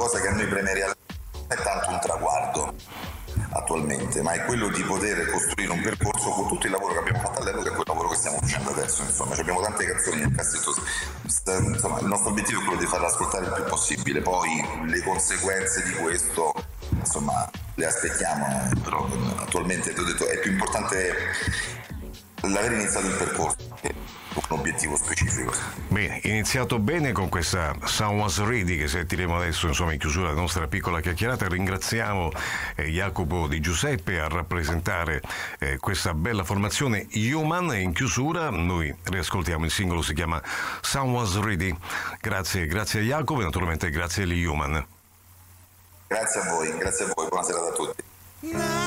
cosa che a noi preme realmente non è tanto un traguardo attualmente, ma è quello di poter costruire un percorso con tutto il lavoro che abbiamo fatto all'epoca e quel lavoro che stiamo facendo adesso. Insomma, abbiamo tante canzoni nel cassetto, insomma, il nostro obiettivo è quello di farle ascoltare il più possibile, poi le conseguenze di questo insomma le aspettiamo, però attualmente ti ho detto è più importante l'aver iniziato il percorso che un obiettivo specifico. Bene, iniziato bene con questa Someone's Ready che sentiremo adesso, insomma, in chiusura della nostra piccola chiacchierata. Ringraziamo Jacopo Di Giuseppe a rappresentare questa bella formazione Human, e in chiusura noi riascoltiamo il singolo, si chiama Someone's Ready. Grazie a Jacopo e naturalmente grazie agli Human. Grazie a voi, buona serata a tutti.